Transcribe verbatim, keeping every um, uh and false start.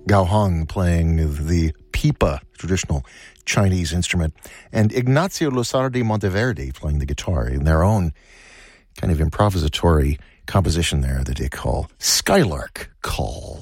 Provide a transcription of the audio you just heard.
Gao Hong playing the pipa, traditional Chinese instrument, and Ignacio Losardi Monteverde playing the guitar in their own kind of improvisatory composition there that they call Skylark Call.